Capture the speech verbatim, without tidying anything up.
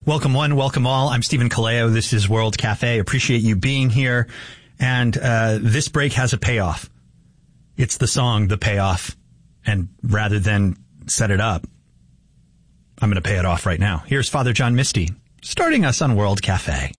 Welcome one, welcome all. I'm Stephen Kaleo. This is World Cafe. Appreciate you being here. And uh this break has a payoff. It's the song, The Payoff. And rather than set it up, I'm going to pay it off right now. Here's Father John Misty, starting us on World Cafe.